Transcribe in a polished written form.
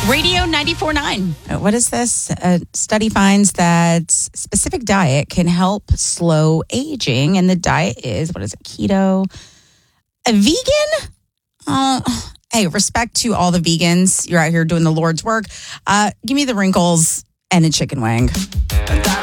Radio 94.9. What is this? A study finds that specific diet can help slow aging. And the diet is, keto? A vegan? Hey, respect to all the vegans. You're out here doing the Lord's work. Give me the wrinkles and a chicken wing.